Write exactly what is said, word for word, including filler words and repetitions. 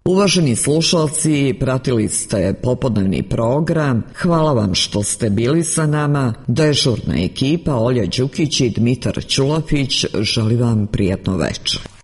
Uvaženi slušalci, pratili ste popodnevni program. Hvala vam što ste bili sa nama. Dežurna ekipa Olja Đukić i Dmitar Ćulafić želi vam prijatno večer.